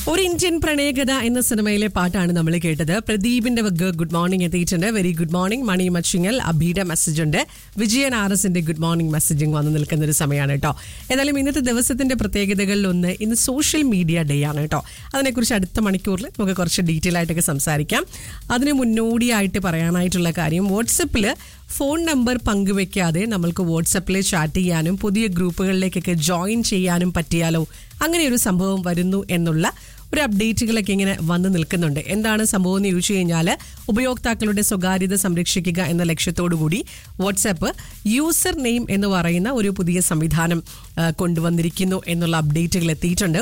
ഒരു ഇന്ത്യൻ പ്രണയകഥ എന്ന സിനിമയിലെ പാട്ടാണ് നമ്മൾ കേട്ടത്. പ്രദീപിന്റെ വക ഗുഡ് മോർണിംഗ് എത്തിയിട്ടുണ്ട്. Very good morning. മണി മച്ചിങ്ങൽ അബിയുടെ മെസ്സേജ് ഉണ്ട്. വിജയൻ ആർഎസിന്റെ ഗുഡ് മോർണിംഗ് മെസ്സേജിങ് വന്നു നിൽക്കുന്ന ഒരു സമയമാണ് കേട്ടോ. എന്നാലും ഇന്നത്തെ ദിവസത്തിന്റെ പ്രത്യേകതകളിൽ ഒന്ന് ഇന്ന് സോഷ്യൽ മീഡിയ ഡേ ആണ് കേട്ടോ. അതിനെക്കുറിച്ച് അടുത്ത മണിക്കൂറിൽ നമുക്ക് കുറച്ച് ഡീറ്റെയിൽ ആയിട്ടൊക്കെ സംസാരിക്കാം. അതിന് മുന്നോടിയായിട്ട് പറയാനായിട്ടുള്ള കാര്യം, വാട്സപ്പിൽ ഫോൺ നമ്പർ പങ്കുവെക്കാതെ നമ്മൾക്ക് വാട്സപ്പിൽ ചാറ്റ് ചെയ്യാനും പുതിയ ഗ്രൂപ്പുകളിലേക്കൊക്കെ ജോയിൻ ചെയ്യാനും പറ്റിയാലോ, അങ്ങനെ ഒരു സംഭവം വരുന്നു എന്നുള്ള ഒരു അപ്ഡേറ്റുകളൊക്കെ ഇങ്ങനെ വന്നു നിൽക്കുന്നുണ്ട്. എന്താണ് സംഭവം എന്ന് ചോദിച്ചു കഴിഞ്ഞാൽ, ഉപയോക്താക്കളുടെ സ്വകാര്യത സംരക്ഷിക്കുക എന്ന ലക്ഷ്യത്തോടു കൂടി വാട്സാപ്പ് യൂസർ നെയിം എന്ന് പറയുന്ന ഒരു പുതിയ സംവിധാനം കൊണ്ടുവന്നിരിക്കുന്നു എന്നുള്ള അപ്ഡേറ്റുകൾ എത്തിയിട്ടുണ്ട്.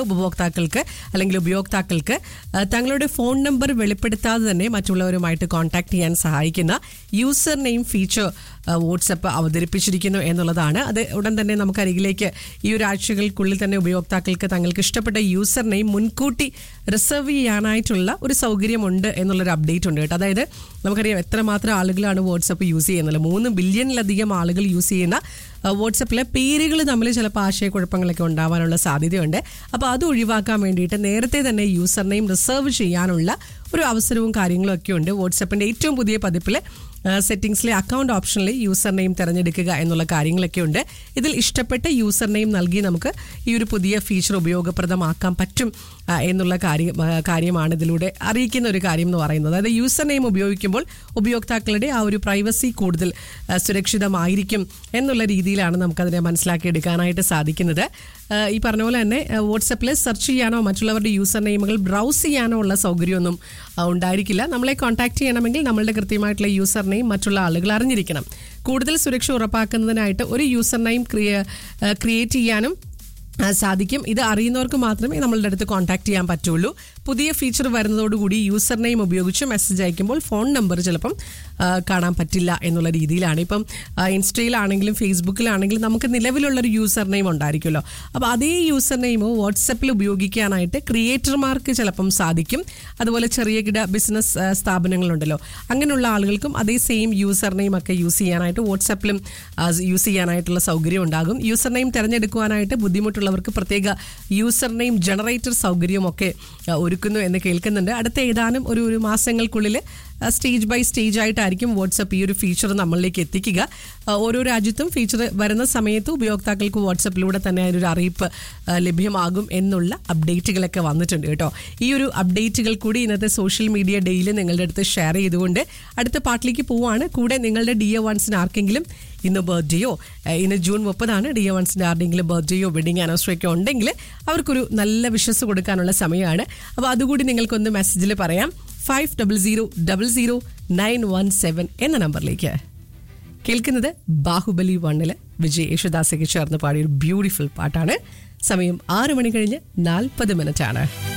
ഉപയോക്താക്കൾക്ക് തങ്ങളുടെ ഫോൺ നമ്പർ വെളിപ്പെടുത്താതെ തന്നെ മറ്റുള്ളവരുമായിട്ട് കോൺടാക്ട് ചെയ്യാൻ സഹായിക്കുന്ന യൂസർ നെയിം ഫീച്ചർ വാട്സപ്പ് അവതരിപ്പിച്ചിരിക്കുന്നു എന്നുള്ളതാണ്. അത് ഉടൻ തന്നെ നമുക്ക് അരികിലേക്ക് ഈ ഒരാഴ്ചകൾക്കുള്ളിൽ തന്നെ ഉപയോക്താക്കൾക്ക് തങ്ങൾക്ക് ഇഷ്ടപ്പെട്ട യൂസർ നെയിം മുൻകൂട്ടി റിസർവ് ചെയ്യാനായിട്ടുള്ള ഒരു സൗകര്യമുണ്ട് എന്നുള്ളൊരു അപ്ഡേറ്റ് ഉണ്ട് കേട്ടോ. അതായത് നമുക്കറിയാം എത്രമാത്രം ആളുകളാണ് വാട്സപ്പ് യൂസ് ചെയ്യുന്നത്. 3 ബില്യണിലധികം ആളുകൾ യൂസ് ചെയ്യുന്ന വാട്സപ്പിലെ പേരുകൾ തമ്മിൽ ചിലപ്പോൾ ആശയക്കുഴപ്പങ്ങളൊക്കെ ഉണ്ടാവാനുള്ള സാധ്യതയുണ്ട്. അപ്പോൾ അത് ഒഴിവാക്കാൻ വേണ്ടിയിട്ട് നേരത്തെ തന്നെ യൂസർ നെയിം റിസർവ് ചെയ്യാനുള്ള ഒരു അവസരവും കാര്യങ്ങളും ഒക്കെ ഉണ്ട്. വാട്സപ്പിൻ്റെ ഏറ്റവും പുതിയ പതിപ്പിൽ സെറ്റിംഗ്സിലെ അക്കൗണ്ട് ഓപ്ഷനിൽ യൂസർ നെയിം തിരഞ്ഞെടുക്കുക എന്നുള്ള കാര്യങ്ങളൊക്കെ ഉണ്ട്. ഇതിൽ ഇഷ്ടപ്പെട്ട യൂസർ നെയിം നൽകി നമുക്ക് ഈ ഒരു പുതിയ ഫീച്ചർ ഉപയോഗപ്രദമാക്കാൻ പറ്റും എന്നുള്ള കാര്യമാണ് ഇതിലൂടെ അറിയിക്കുന്ന ഒരു കാര്യം എന്ന് പറയുന്നത്. അതായത് യൂസർ നെയിം ഉപയോഗിക്കുമ്പോൾ ഉപയോക്താക്കളുടെ ആ ഒരു പ്രൈവസി കൂടുതൽ സുരക്ഷിതമായിരിക്കും എന്നുള്ള രീതിയിലാണ് നമുക്കതിനെ മനസ്സിലാക്കിയെടുക്കാനായിട്ട് സാധിക്കുന്നത്. ഈ പറഞ്ഞ പോലെ തന്നെ വാട്സപ്പിൽ സെർച്ച് ചെയ്യാനോ മറ്റുള്ളവരുടെ യൂസർ നെയിമുകൾ ബ്രൗസ് ചെയ്യാനോ ഉള്ള സൗകര്യമൊന്നും ഉണ്ടായിരിക്കില്ല. നമ്മളെ കോൺടാക്ട് ചെയ്യണമെങ്കിൽ നമ്മളുടെ കൃത്യമായിട്ടുള്ള യൂസർ നെയിം മറ്റുള്ള ആളുകൾ അറിഞ്ഞിരിക്കണം. കൂടുതൽ സുരക്ഷ ഉറപ്പാക്കുന്നതിനായിട്ട് ഒരു യൂസർ നെയിം ക്രിയേറ്റ് ചെയ്യാനും സാധിക്കും. ഇത് അറിയുന്നവർക്ക് മാത്രമേ നമ്മളുടെ അടുത്ത് കോൺടാക്ട് ചെയ്യാൻ പറ്റുള്ളൂ. പുതിയ ഫീച്ചർ വരുന്നതോടുകൂടി യൂസർ നെയിം ഉപയോഗിച്ച് മെസ്സേജ് അയക്കുമ്പോൾ ഫോൺ നമ്പർ ചിലപ്പം കാണാൻ പറ്റില്ല എന്നുള്ള രീതിയിലാണ്. ഇപ്പം ഇൻസ്റ്റയിലാണെങ്കിലും ഫേസ്ബുക്കിലാണെങ്കിലും നമുക്ക് നിലവിലുള്ളൊരു യൂസർ നെയിം ഉണ്ടായിരിക്കുമല്ലോ. അപ്പോൾ അതേ യൂസർ നെയിം വാട്സപ്പിൽ ഉപയോഗിക്കാനായിട്ട് ക്രിയേറ്റർമാർക്ക് ചിലപ്പം സാധിക്കും. അതുപോലെ ചെറിയ ബിസിനസ് സ്ഥാപനങ്ങളുണ്ടല്ലോ, അങ്ങനെയുള്ള ആളുകൾക്കും അതേ സെയിം യൂസർ നെയിം ഒക്കെ യൂസ് ചെയ്യാനായിട്ട് വാട്സപ്പിലും യൂസ് ചെയ്യാനായിട്ടുള്ള സൗകര്യം ഉണ്ടാകും. യൂസർ നെയിം തിരഞ്ഞെടുക്കുവാനായിട്ട് ബുദ്ധിമുട്ടുള്ളവർക്ക് പ്രത്യേക യൂസർ നെയിം ജനറേറ്റർ സൗകര്യമൊക്കെ ഒരുക്കുന്നു എന്ന് കേൾക്കുന്നുണ്ട്. അടുത്ത ഏതാനും ഒരു മാസങ്ങൾക്കുള്ളിൽ സ്റ്റേജ് ബൈ സ്റ്റേജ് ആയിട്ടായിരിക്കും വാട്സപ്പ് ഈ ഒരു ഫീച്ചർ നമ്മളിലേക്ക് എത്തിക്കുക. ഓരോ രാജ്യത്തും ഫീച്ചർ വരുന്ന സമയത്ത് ഉപയോക്താക്കൾക്ക് വാട്സപ്പിലൂടെ തന്നെ അതിനൊരു അറിയിപ്പ് ലഭ്യമാകും എന്നുള്ള അപ്ഡേറ്റുകളൊക്കെ വന്നിട്ടുണ്ട് കേട്ടോ. ഈ ഒരു അപ്ഡേറ്റുകൾ കൂടി ഇന്നത്തെ സോഷ്യൽ മീഡിയ ഡേയിൽ നിങ്ങളുടെ അടുത്ത് ഷെയർ ചെയ്തുകൊണ്ട് അടുത്ത പാട്ടിലേക്ക് പോവാണ്. കൂടെ നിങ്ങളുടെ ഡിയർ വൺസിന് ആർക്കെങ്കിലും ഇന്ന് ബർത്ത്ഡേയോ, ഇന്ന് ജൂൺ 30 ഡിയർ വൺസിൻ്റെ ആരുടെയെങ്കിലും ബർത്ത്ഡേയോ വെഡിങ് ആനിവേഴ്സറി ഒക്കെ ഉണ്ടെങ്കിൽ അവർക്കൊരു നല്ല വിഷസ് കൊടുക്കാനുള്ള സമയമാണ്. അപ്പോൾ അതുകൂടി നിങ്ങൾക്കൊന്ന് മെസ്സേജിൽ പറയാം. 50000917 എന്ന നമ്പറിലേക്ക്. കേൾക്കുന്നത് ബാഹുബലി 1 വിജയ് യേശുദാസയ്ക്ക് ചേർന്ന് പാടിയ ഒരു ബ്യൂട്ടിഫുൾ പാട്ടാണ്. സമയം 6 മണി കഴിഞ്ഞ് 40 മിനിറ്റാണ്.